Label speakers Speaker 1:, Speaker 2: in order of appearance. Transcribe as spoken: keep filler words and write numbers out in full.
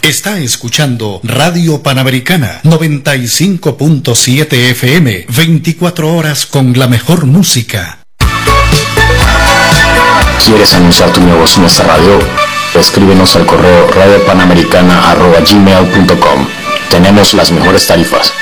Speaker 1: Está escuchando Radio Panamericana noventa y cinco punto siete F M, veinticuatro horas con la mejor música.
Speaker 2: ¿Quieres anunciar tu negocio en esta radio? Escríbenos al correo radio panamericana arroba gmail punto com. Tenemos las mejores tarifas.